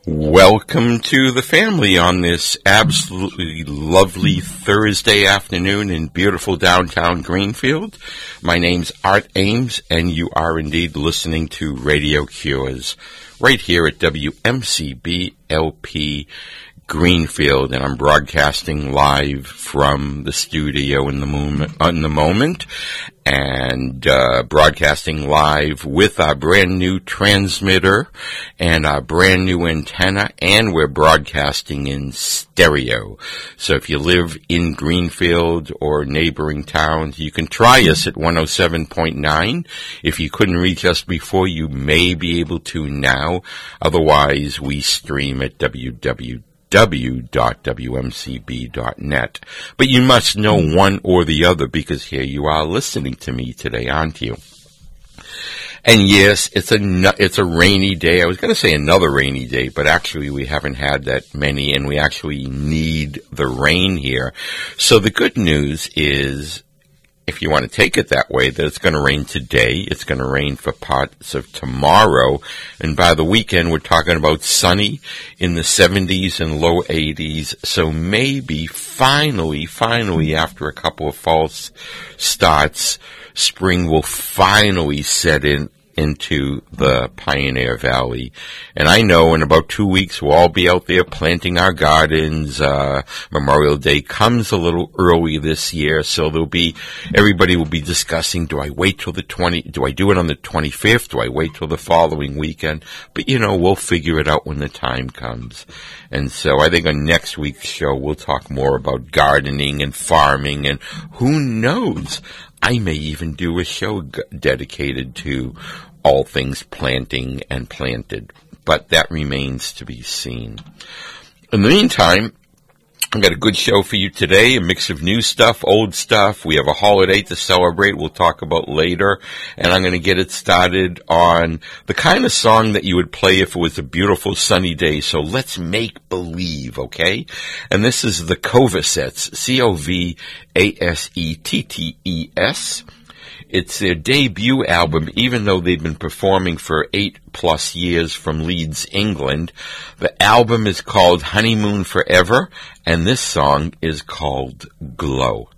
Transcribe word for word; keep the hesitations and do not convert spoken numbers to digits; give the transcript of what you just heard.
Welcome to the family on this absolutely lovely Thursday afternoon in beautiful downtown Greenfield. My name's Art Ames, and you are indeed listening to Radio Cures right here at W M C B L P Greenfield, and I'm broadcasting live from the studio in the moment, in the moment and uh, broadcasting live with our brand new transmitter and our brand new antenna, and we're broadcasting in stereo. So if you live in Greenfield or neighboring towns, you can try us at one oh seven point nine. If you couldn't reach us before, you may be able to now. Otherwise, we stream at w w w dot w m c b dot net. But you must know one or the other, because here you are listening to me today, aren't you? And yes, it's a, it's a rainy day. I was going to say another rainy day, but actually we haven't had that many, and we actually need the rain here. So the good news is, if you want to take it that way, that it's going to rain today, it's going to rain for parts of tomorrow, and by the weekend we're talking about sunny in the seventies and low eighties, so maybe finally, finally, after a couple of false starts, spring will finally set in into the Pioneer Valley. And I know in about two weeks we'll all be out there planting our gardens. Uh, Memorial Day comes a little early this year, so there'll be, everybody will be discussing, do I wait till the twenty, do I do it on the twenty-fifth? Do I wait till the following weekend? But you know, we'll figure it out when the time comes. And so I think on next week's show we'll talk more about gardening and farming, and who knows, I may even do a show g- dedicated to all things planting and planted, but that remains to be seen. In the meantime, I've got a good show for you today, a mix of new stuff, old stuff. We have a holiday to celebrate we'll talk about later, and I'm going to get it started on the kind of song that you would play if it was a beautiful sunny day. So let's make believe, okay? And this is the Covassettes, C O V A S E T T E S. It's their debut album, even though they've been performing for eight plus years from Leeds, England. The album is called Honeymoon Forever, and this song is called Glow.